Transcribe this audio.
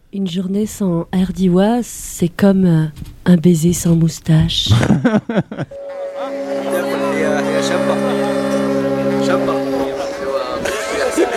Une journée sans Hardiwa, c'est comme un baiser sans moustache.